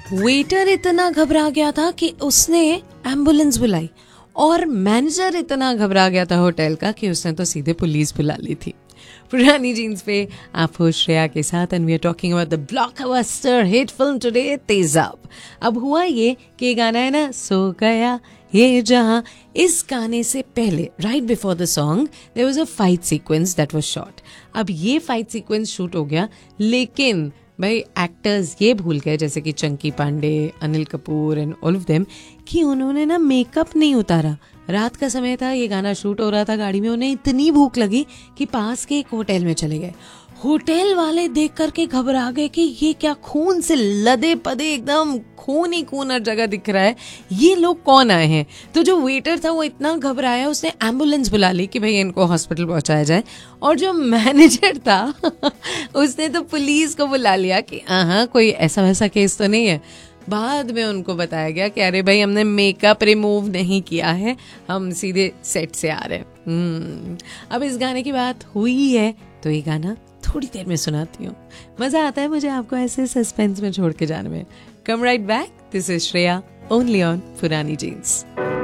Waiter इतना घबरा गया था कि उसने एम्बुलेंस बुलाई और मैनेजर इतना घबरा गया था होटल का कि उसने तो सीधे पुलिस बुला ली थी। पुरानी जीन्स पे आप हो श्रेया के साथ and we are talking about the blockbuster hit film today तेजाब। अब हुआ ये कि गाना है ना सो गया ये जहां, इस गाने से पहले right before the song there was a fight sequence that was shot. अब ये फाइट सीक्वेंस शूट हो गया, लेकिन भाई एक्टर्स ये भूल गए जैसे कि Chunky Pandey, Anil Kapoor and all of them कि उन्होंने ना मेकअप नहीं उतारा। रात का समय था, ये गाना शूट हो रहा था गाड़ी में, उन्हें इतनी भूख लगी कि पास के एक होटल में चले गए। होटल वाले देख करके घबरा गए कि ये क्या खून से लदे पदे एकदम खून ही खून हर जगह दिख रहा है, ये लोग कौन आए हैं। तो जो वेटर था वो इतना घबराया, उसने एम्बुलेंस बुला ली कि भाई इनको हॉस्पिटल पहुंचाया जाए। और जो मैनेजर था उसने तो पुलिस को बुला लिया कि हाँ कोई ऐसा वैसा केस तो नहीं है। बाद में उनको बताया गया कि अरे भाई हमने मेकअप रिमूव नहीं किया है, हम सीधे सेट से आ रहे हैं। अब इस गाने की बात हुई है तो ये गाना थोड़ी देर में सुनाती हूँ। मजा आता है मुझे आपको ऐसे सस्पेंस में छोड़ के जाने में। कम right back, this is Shreya only on पुरानी जीन्स।